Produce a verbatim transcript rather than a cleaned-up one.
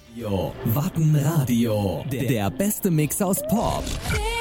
Jo, Wacken Radio, der, der beste Mix aus Pop,